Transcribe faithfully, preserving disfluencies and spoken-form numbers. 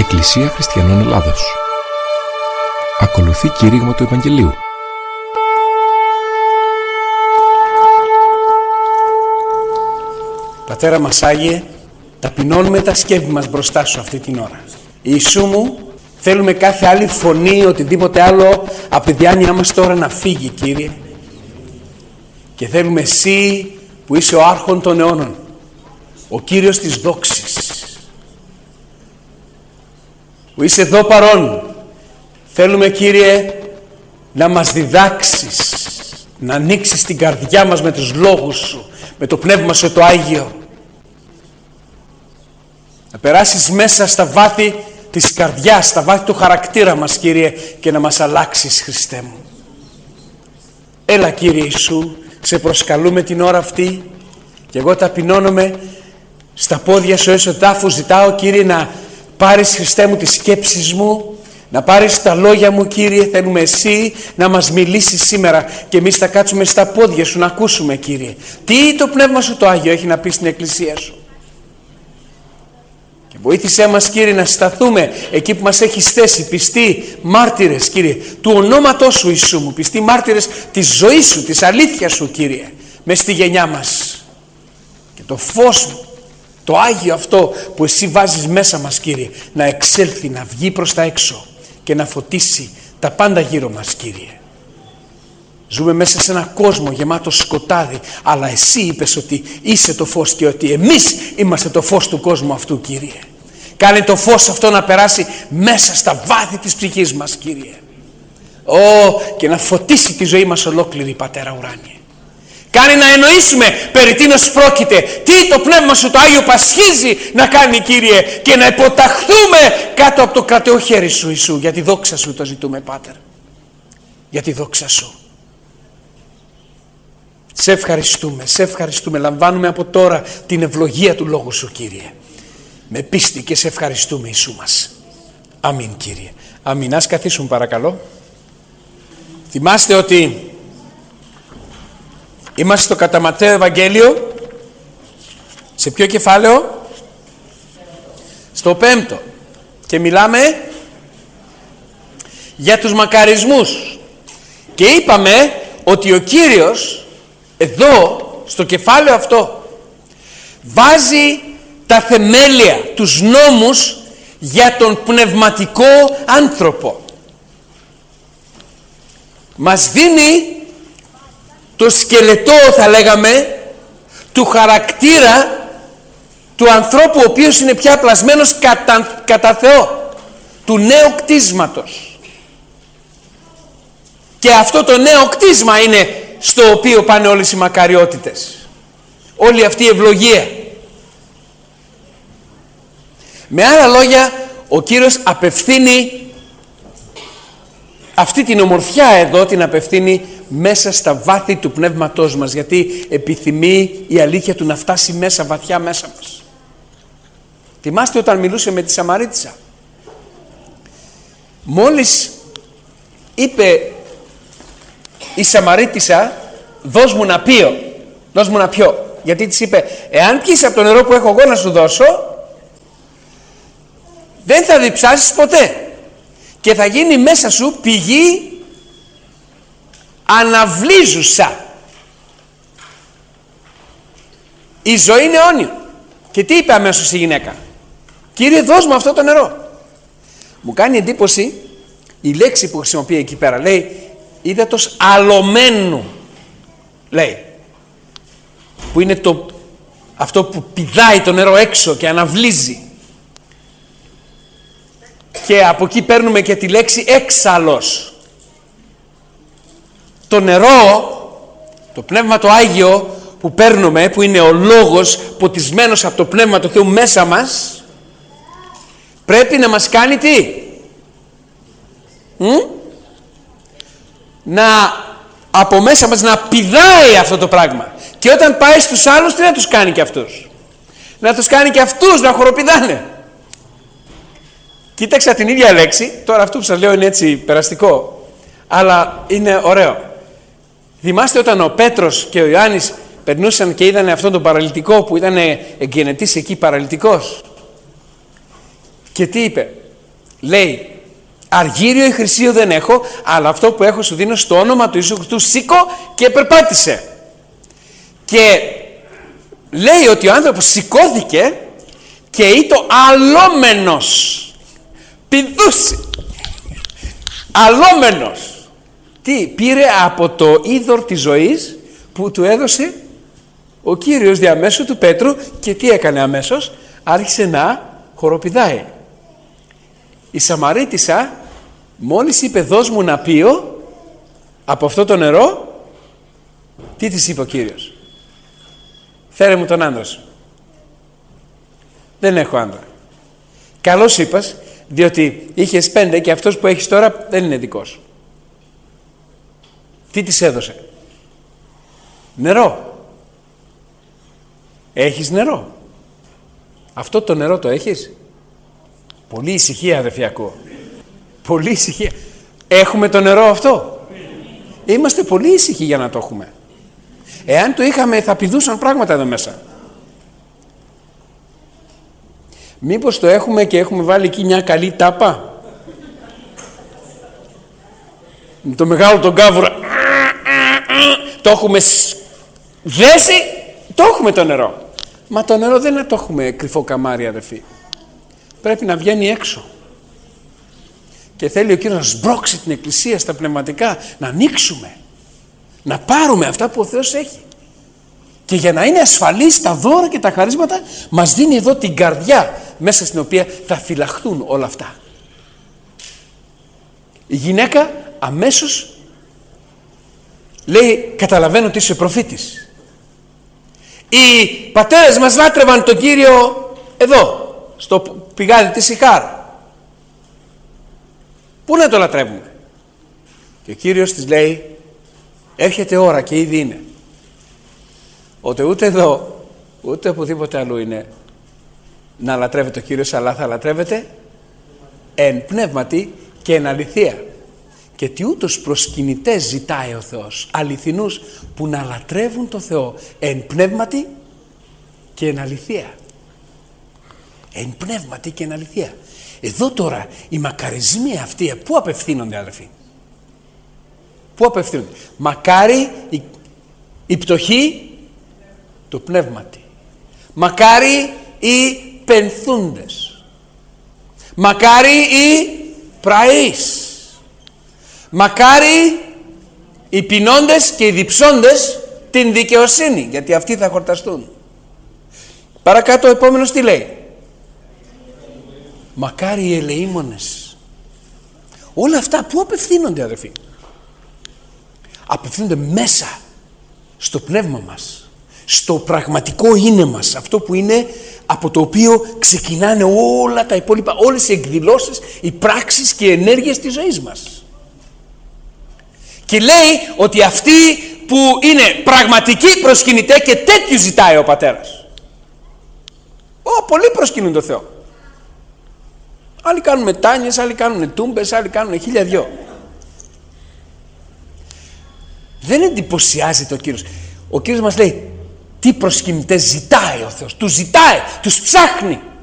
Εκκλησία Χριστιανών Ελλάδος. Ακολουθεί κήρυγμα του Ευαγγελίου. Πατέρα μας Άγιε, ταπεινώνουμε τα σκεύη μας μπροστά σου αυτή την ώρα. Ιησού μου, θέλουμε κάθε άλλη φωνή, οτιδήποτε άλλο από τη διάνοιά μας τώρα να φύγει, Κύριε. Και θέλουμε Εσύ που είσαι ο Άρχον των αιώνων, ο Κύριος της δόξης, που είσαι εδώ παρόν. Θέλουμε, Κύριε, να μας διδάξεις, να ανοίξεις την καρδιά μας με τους λόγους σου, με το πνεύμα σου το Άγιο, να περάσεις μέσα στα βάθη της καρδιάς, στα βάθη του χαρακτήρα μας, Κύριε, και να μας αλλάξεις, Χριστέ μου. Έλα, Κύριε Ιησού, σε προσκαλούμε την ώρα αυτή και εγώ ταπεινώνομαι στα πόδια σου έσω τάφου. Ζητάω, Κύριε, να πάρεις, Χριστέ μου, τις σκέψεις μου, να πάρεις τα λόγια μου, Κύριε. Θέλουμε Εσύ να μας μιλήσεις σήμερα και εμείς θα κάτσουμε στα πόδια σου να ακούσουμε, Κύριε, τι το πνεύμα σου το Άγιο έχει να πει στην Εκκλησία σου. Και βοήθησέ μας, Κύριε, να σταθούμε εκεί που μας έχεις θέσει, πιστοί μάρτυρες, Κύριε, του ονόματός σου, Ιησού μου, πιστοί μάρτυρες της ζωής σου, της αλήθειας σου, Κύριε, μες στη γενιά μας. Και το φως, το Άγιο αυτό που Εσύ βάζεις μέσα μας, Κύριε, να εξέλθει, να βγει προς τα έξω και να φωτίσει τα πάντα γύρω μας, Κύριε. Ζούμε μέσα σε ένα κόσμο γεμάτο σκοτάδι, αλλά Εσύ είπες ότι είσαι το φως και ότι εμείς είμαστε το φως του κόσμου αυτού, Κύριε. Κάνε το φως αυτό να περάσει μέσα στα βάθη της ψυχής μας, Κύριε. Ω, και να φωτίσει τη ζωή μας ολόκληρη, Πατέρα ουράνιε. Κάνε να εννοήσουμε περί τίνος πρόκειται, τι το πνεύμα σου το Άγιο πασχίζει να κάνει, Κύριε, και να υποταχθούμε κάτω από το κρατεό χέρι σου, Ιησού. Για τη δόξα σου το ζητούμε, Πάτερ. Για τη δόξα σου. Σε ευχαριστούμε, σε ευχαριστούμε. Λαμβάνουμε από τώρα την ευλογία του λόγου σου, Κύριε. Με πίστη και σε ευχαριστούμε, Ιησού μας. Αμήν, Κύριε. Αμήν. Ας καθίσουν, παρακαλώ. Θυμάστε ότι είμαστε στο κατά Ματθαίο Ευαγγέλιο. Σε ποιο κεφάλαιο? Στο πέμπτο. Και μιλάμε για τους μακαρισμούς. Και είπαμε ότι ο Κύριος εδώ στο κεφάλαιο αυτό βάζει τα θεμέλια, τους νόμους για τον πνευματικό άνθρωπο. Μας δίνει το σκελετό, θα λέγαμε, του χαρακτήρα του ανθρώπου ο οποίος είναι πια πλασμένος κατά, κατά Θεό, του νέου κτίσματος. Και αυτό το νέο κτίσμα είναι στο οποίο πάνε όλες οι μακαριότητες, όλη αυτή η ευλογία. Με άλλα λόγια, ο Κύριος απευθύνει αυτή την ομορφιά εδώ, την απευθύνει μέσα στα βάθη του πνεύματός μας, γιατί επιθυμεί η αλήθεια του να φτάσει μέσα, βαθιά μέσα μας. Θυμάστε όταν μιλούσε με τη Σαμαρίτισσα, μόλις είπε η Σαμαρίτισσα, δώσ' μου να πιω, δώσ' μου να πιω, γιατί της είπε, εάν πιεις από το νερό που έχω εγώ να σου δώσω, δεν θα διψάσεις ποτέ και θα γίνει μέσα σου πηγή αναβλύζουσα. Η ζωή είναι αιώνιο. Και τι είπε αμέσως η γυναίκα? Κύριε, δώσ' μου αυτό το νερό. Μου κάνει εντύπωση η λέξη που χρησιμοποιεί εκεί πέρα. Λέει ύδατος αλωμένου, λέει, που είναι το, αυτό που πηδάει το νερό έξω και αναβλύζει. Και από εκεί παίρνουμε και τη λέξη έξαλλος. Το νερό, το Πνεύμα το Άγιο που παίρνουμε, που είναι ο λόγος ποτισμένος από το Πνεύμα του Θεού μέσα μας, πρέπει να μας κάνει τι? Μ? Να από μέσα μας να πηδάει αυτό το πράγμα. Και όταν πάει στους άλλους, τι να τους κάνει και αυτούς? Να τους κάνει και αυτούς να χοροπηδάνε. Κοίταξα την ίδια λέξη, τώρα αυτό που σας λέω είναι έτσι περαστικό, αλλά είναι ωραίο. Θυμάστε όταν ο Πέτρος και ο Ιωάννης περνούσαν και είδανε αυτόν τον παραλυτικό που ήταν εγγενετής εκεί παραλυτικός. Και τι είπε? λέει, αργύριο ή χρυσίο δεν έχω, αλλά αυτό που έχω σου δίνω στο όνομα του Ιησού Χριστού, σήκω και περπάτησε. Και λέει ότι ο άνθρωπος σηκώθηκε και ήτο αλόμενος. Πηδούσε. Αλόμενος. Τι, πήρε από το είδωρ της ζωής που του έδωσε ο Κύριος διαμέσου του Πέτρου και τι έκανε αμέσως? Άρχισε να χοροπηδάει. Η Σαμαρίτισσα μόλις είπε δώσ' μου να πιω από αυτό το νερό, τι της είπε ο Κύριος? Φέρε μου τον άντρα σου. Δεν έχω άντρα. Καλώς είπας, διότι είχες πέντε και αυτός που έχεις τώρα δεν είναι δικός. Τι της έδωσε? Νερό. Έχεις νερό? Αυτό το νερό το έχεις? Πολύ ησυχία, αδερφοί, ακούω. Πολύ ησυχία. Έχουμε το νερό αυτό? Είμαστε πολύ ήσυχοι για να το έχουμε. Εάν το είχαμε θα πηδούσαν πράγματα εδώ μέσα. Μήπως το έχουμε και έχουμε βάλει εκεί μια καλή τάπα? Με το μεγάλο τον κάβουρα το έχουμε δέσει, το έχουμε το νερό. Μα το νερό δεν είναι το έχουμε κρυφό καμάρι, αδερφοί. Πρέπει να βγαίνει έξω. Και θέλει ο Κύριος να σμπρώξει την Εκκλησία στα πνευματικά, να ανοίξουμε, να πάρουμε αυτά που ο Θεός έχει. Και για να είναι ασφαλής τα δώρα και τα χαρίσματα, μας δίνει εδώ την καρδιά μέσα στην οποία θα φυλαχθούν όλα αυτά. Η γυναίκα αμέσως λέει, καταλαβαίνω ότι είσαι προφήτης. Οι πατέρες μας λάτρευαν τον Κύριο εδώ, στο πηγάδι της Σιχάρ. Πού να το λατρεύουμε? Και ο Κύριος της λέει, έρχεται ώρα και ήδη είναι, ότι ούτε εδώ ούτε οπουδήποτε αλλού είναι να λατρεύεται ο Κύριος, αλλά θα λατρεύεται εν πνεύματι και εν αληθεία. Και τι ούτως προσκυνητές ζητάει ο Θεός, αληθινούς που να λατρεύουν το Θεό εν πνεύματι και εν αληθεία. Εν πνεύματι και εν αληθεία. Εδώ τώρα οι μακαρισμοί αυτοί πού απευθύνονται, αδελφοί? Πού απευθύνονται? Μακάρι η, η πτωχή του πνεύματι. Μακάρι οι πενθούντες. Μακάρι οι πραείς. Μακάρι οι πεινώντες και οι διψώντες την δικαιοσύνη, γιατί αυτοί θα χορταστούν. Παρακάτω ο επόμενος τι λέει? Μακάρι οι ελεήμονες. Όλα αυτά που απευθύνονται, αδελφοί? Απευθύνονται μέσα στο πνεύμα μας, στο πραγματικό είναι μας, αυτό που είναι από το οποίο ξεκινάνε όλα τα υπόλοιπα, όλες οι εκδηλώσεις, οι πράξεις και οι ενέργειες της ζωής μας. Και λέει ότι αυτοί που είναι πραγματικοί προσκυνητές, και τέτοιου ζητάει ο Πατέρας. Ω, πολλοί προσκυνούν το Θεό. Άλλοι κάνουν μετάνιες, άλλοι κάνουν τούμπες, άλλοι κάνουν χίλια δυο. Δεν εντυπωσιάζεται ο Κύριος. Ο Κύριος μας λέει τι προσκυνητές ζητάει ο Θεός. Τους ζητάει, τους ψάχνει.